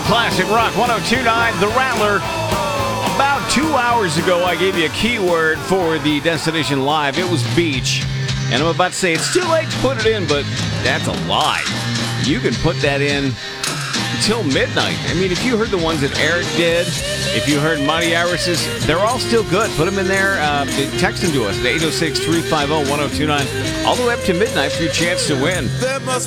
Classic Rock 102.9, The Rattler. About 2 hours ago, I gave you a keyword for the Destination Live. It was beach. And I'm about to say it's too late to put it in, but that's a lie. You can put that in until midnight. I mean, if you heard the ones that Eric did, if you heard Monty Iris's, they're all still good. Put them in there. Text them to us at 806-350-1029. All the way up to midnight for your chance to win.